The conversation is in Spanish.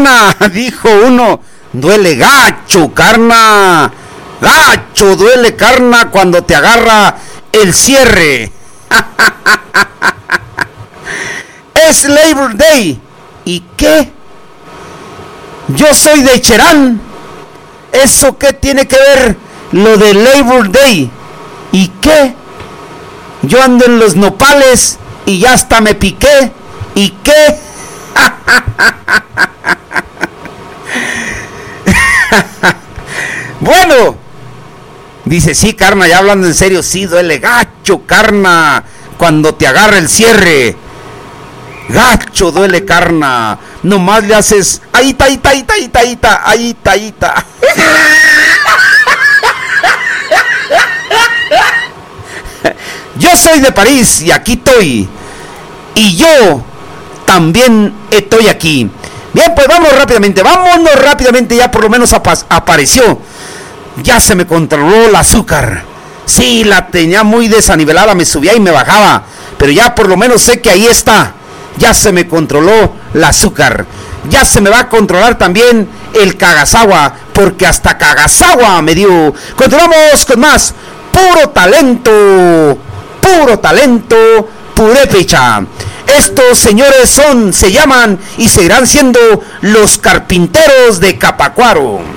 carna, dijo uno. Duele gacho, carna. Gacho, duele carna cuando te agarra el cierre. Es Labor Day. ¿Y qué? Yo soy de Cherán. ¿Eso qué tiene que ver lo de Labor Day? ¿Y qué? Yo ando en los nopales y ya hasta me piqué. ¿Y qué? Bueno, dice, sí, carna, ya hablando en serio, sí, duele gacho, carna, cuando te agarra el cierre. Gacho, duele carna. Nomás le haces ahí ta. Yo soy de París y aquí estoy. Y yo también estoy aquí. Bien, pues vámonos rápidamente, ya por lo menos apareció. Ya se me controló el azúcar. Sí, la tenía muy desanivelada, me subía y me bajaba. Pero ya por lo menos sé que ahí está. Ya se me controló el azúcar. Ya se me va a controlar también el Kagasawa, porque hasta Kagasawa me dio. Continuamos con más puro talento, purépecha. Estos señores se llaman y seguirán siendo los carpinteros de Capacuaro.